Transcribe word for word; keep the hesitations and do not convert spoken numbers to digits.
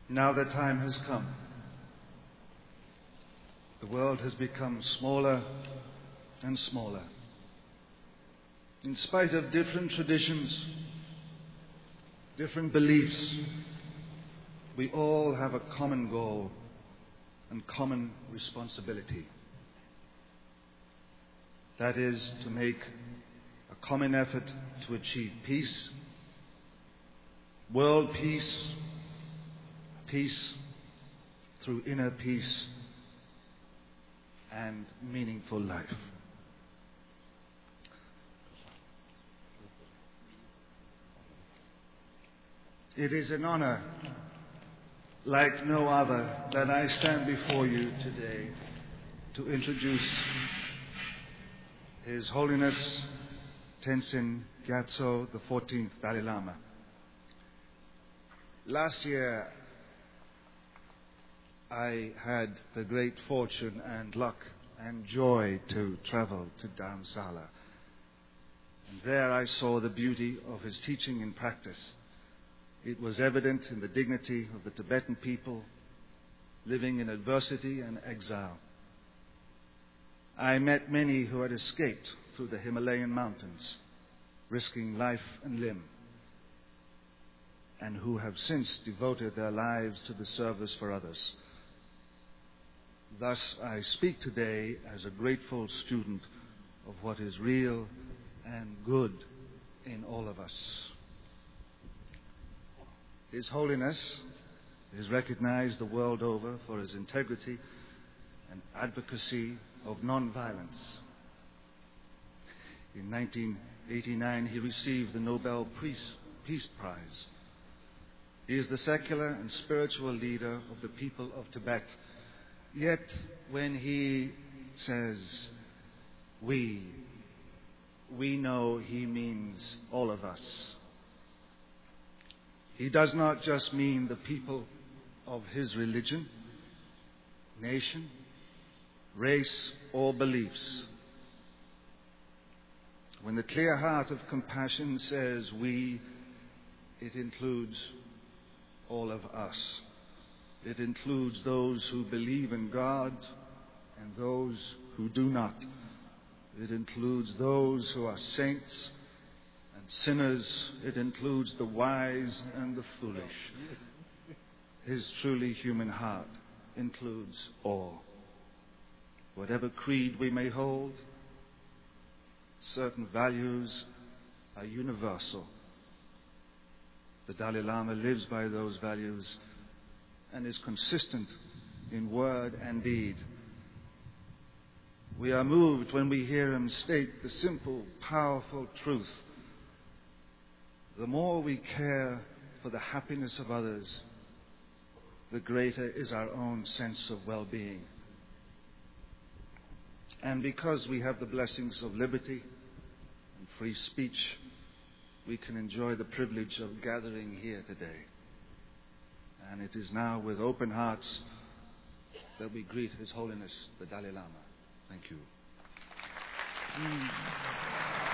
Now the time has come. The world has become smaller and smaller. In spite of different traditions, different beliefs, we all have a common goal and common responsibility. That is to make a common effort to achieve peace, world peace, peace through inner peace and meaningful life. It is an honor like no other that I stand before you today to introduce His Holiness Tenzin Gyatso, the fourteenth Dalai Lama. Last year, I had the great fortune and luck and joy to travel to Dharamsala. And there I saw the beauty of his teaching in practice. It was evident in the dignity of the Tibetan people living in adversity and exile. I met many who had escaped through the Himalayan mountains, risking life and limb, and who have since devoted their lives to the service for others. Thus, I speak today as a grateful student of what is real and good in all of us. His Holiness is recognized the world over for his integrity and advocacy of non-violence. In nineteen eighty-nine, he received the Nobel Peace Prize. He is the secular and spiritual leader of the people of Tibet. Yet, when he says, we, we know he means all of us. He does not just mean the people of his religion, nation, race, or beliefs. When the clear heart of compassion says we, it includes all of us. It includes those who believe in God and those who do not. It includes those who are saints and sinners. It includes the wise and the foolish. His truly human heart includes all. Whatever creed we may hold, certain values are universal. The Dalai Lama lives by those values and is consistent in word and deed. We are moved when we hear him state the simple, powerful truth. The more we care for the happiness of others, the greater is our own sense of well-being. And because we have the blessings of liberty and free speech, we can enjoy the privilege of gathering here today. And it is now with open hearts that we greet His Holiness, the Dalai Lama. Thank you. Mm.